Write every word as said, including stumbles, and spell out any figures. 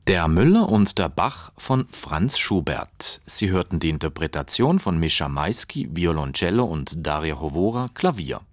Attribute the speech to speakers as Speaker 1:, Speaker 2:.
Speaker 1: Der Müller und der Bach von Franz Schubert. Sie hörten die Interpretation von Mischa Maisky, Violoncello, und Daria Howora, Klavier.